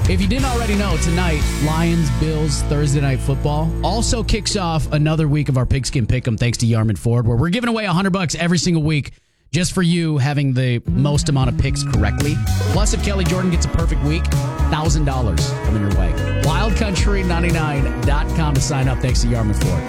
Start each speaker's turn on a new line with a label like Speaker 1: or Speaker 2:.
Speaker 1: If you didn't already know, tonight, Lions, Bills, Thursday Night Football also kicks off another week of our Pigskin Pick'em thanks to Yarmouth Ford, where we're giving away $100 every single week just for you having the most amount of picks correctly. Plus, if Kelly Jordan gets a perfect week, $1,000 coming your way. WildCountry99.com to sign up thanks to Yarmouth Ford.